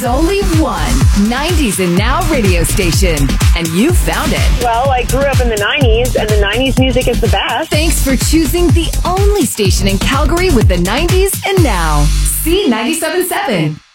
There's only one 90s and Now radio station, and you found it. Well, I grew up in the 90s, and the 90s music is the best. Thanks for choosing the only station in Calgary with the 90s and Now. C97.7.